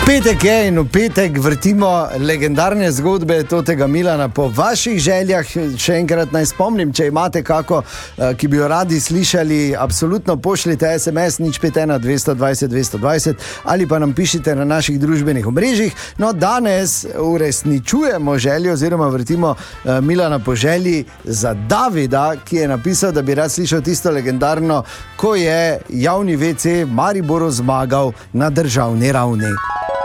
Petek je in v petek vrtimo legendarne zgodbe tega Milana po vaših željah. Še enkrat naj spomnim, če imate kako, ki bi jo radi slišali, absolutno pošljite SMS 051 220 220 ali pa nam pišite na naših družbenih omrežjih. No, danes uresničujemo željo oziroma vrtimo Milana po želji za Davida, ki je napisal, da bi rad slišal tisto legendarno, ko je javni WC Mariboru zmagal na državni ravni.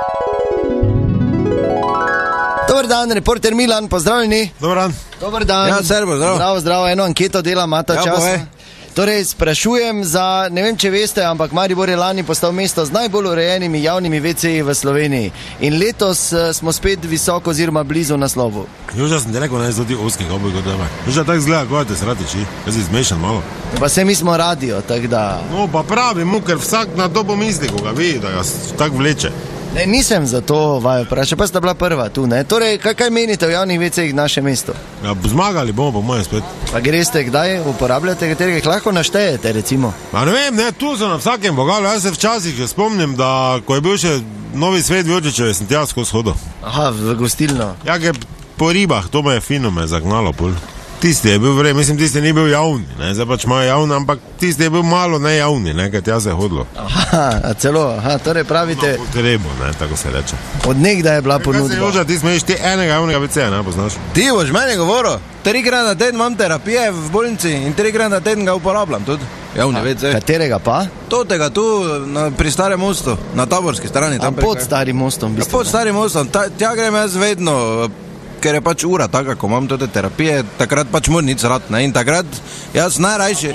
Dobar dan, reporter Milan, pozdravljeni. Dobar dan. Ja, servo, zdravo. Zdravo, eno anketo dela, imata čas. Torej, sprašujem za, ne vem, če veste, ampak Maribor je lani postal mesto z najbolj urejenimi javnimi WC-ji v Sloveniji. In letos smo spet visoko oziroma blizu naslovu. Joža sem ti rekel, ne zdi oskih oboj kot dama. Joža tako zgleda, kot te sratiči. Jaz si zmešan malo. Pa se mi smo radio, tako da... No, pa pravi mu, ker vsak na to pomisli, ko ga vidi, da ga tako vleče. Ne, nisem za to vaju vprašal, pa sta bila prva tu, ne? Torej, kaj menite o javnih WC-jih naše mesto? Ja, zmagali bomo po mojem spet. Pa greste kdaj, uporabljate, katerih lahko naštejete, recimo? Pa ne vem, ne, tu so na vsakem bogalu. Jaz se včasih spomnim, da ko je bil še Novi Svet Vjočičev, sem tja skozi hodil. Aha, v gostilno. Ja, ker po ribah, to me je fino me zagnalo pol. Tisti je bil vrej, mislim, tisti ni bil javni, ne, zdaj pač imajo javni, ampak tisti je bil malo nejavni, ne, ker tja se je hodilo. Aha, torej pravite... Na potrebo, ne, tako se reče. Od nekdaj je bila ponudba. Kaj se Joža, ti smeješ ti enega javnega WC-ja, ne poznaš? Ti boš meni govoril, 3x na teden imam terapije v bolnici in 3x na teden ga uporabljam tudi. Javni WC. Katerega pa? Totega tu, pri Starem mostu, na Taborski strani. Tam pod Starim mostom. Ja, pod Starim mostom, tja grem jaz vedno... Ker je pač ura taka, ko imam tote terapije, takrat pač moram nič rad, ne, in takrat jaz najrajše...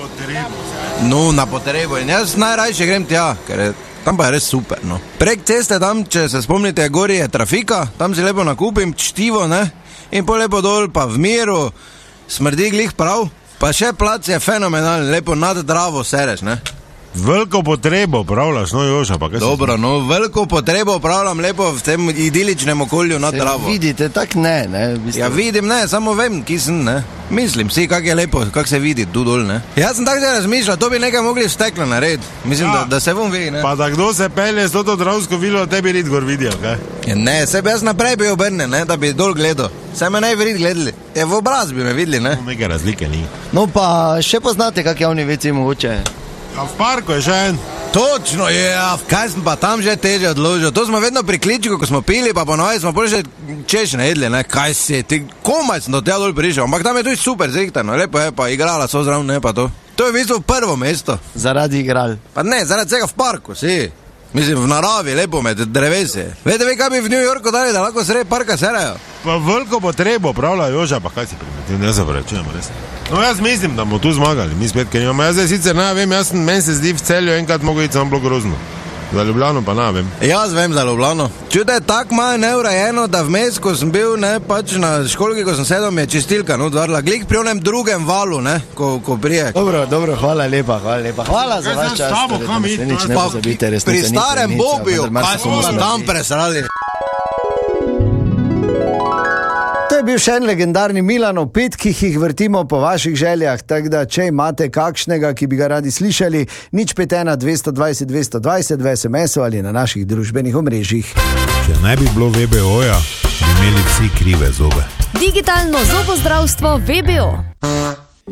Na potrebo, in jaz najrajše grem tja, ker je, tam pa je res super, no. Prek ceste tam, če se spomnite, gori je trafika, tam si lepo nakupim čtivo, ne, in po lepo dol, pa v miru, smrdi glih prav, pa še plac je fenomenalen, lepo nad Dravo sereš, ne. Veliko potrebo pravlaš, no Joža, pa kaj se... Dobro, no, veliko potrebo pravljam lepo v tem idiličnem okolju nad Dravo. Vidite, tak ne, Ja, vidim, ne, samo vem, ki sem, ne. Mislim si, kak je lepo, kak se vidi tu dol, ne. Jaz sem tako razmišljal, to bi nekaj mogli steklo narediti. Mislim, da se bom vidi, ne. Pa da kdo se pelje s to Dravsko vilo, tebi rid gor vidijo, kaj? Ja, ne, sebe jaz naprej bi obrnil, ne, da bi dol gledal. Se me naj vid gledali. Je v obraz bi me videli, ne. Neke razlike ni. No pa še poznate, kak javni WC mogoče? Ja, v parku je še en. Točno je, kaj sem pa tam že teže odložil. To smo vedno pri kličiku, ko smo pili, pa ponovaj smo pol že češne jedli, ne, kaj si, ti komaj sem do tega dol prišel, ampak tam je tudi super zrihtano, lepo je, pa igrala so zraven, ne, pa to. To je v bistvu prvo mesto. Zaradi igral. Pa ne, zaradi vsega v parku, si. Mislim, v naravi, lepo med drevesi. Vete vi, kaj bi v New Yorku dali, da lahko sredi parka serajo? Pa veliko potrebo pravlja Joža, pa kaj si primetil, ne zavrečujem, res. No, jaz mislim, da bomo tu zmagali, mi spet, ker imamo. Jaz zdaj sicer ne vem, meni se zdi v Celju enkrat mogo iti samo bilo grozno. Za Ljubljano pa ne vem. Jaz vem za Ljubljano. Čude je tako malo neurejeno, da vmes, ko sem bil, ne, pač na školki, ko sem sedel, mi je čistilka odvarila. Glik pri onem drugem valu, ne, ko prije. Dobro, hvala lepa. Hvala za vaš čas. Nič ne pozabite, pri Starem Bobiju, kaj smo tam presrali. To je bil še en legendarni Milan o petkih, jih vrtimo po vaših željah, tako da če imate kakšnega, ki bi ga radi slišali, 051 220 220 v SMS-u ali na naših družbenih omrežjih. Če ne bi bilo VBO-ja, bi imeli vsi krive zobe. Digitalno zobozdravstvo VBO.